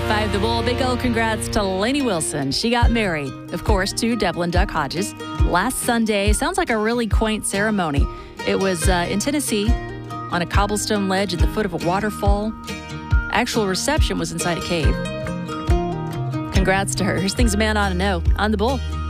98.5 The Bull. Big old congrats to Lainey Wilson. She got married, of course, to Devlin Duck Hodges last Sunday. Sounds like a really quaint ceremony. It was in Tennessee on a cobblestone ledge at the foot of a waterfall. Actual reception was inside a cave. Congrats to her. Here's things a man ought to know on The Bull.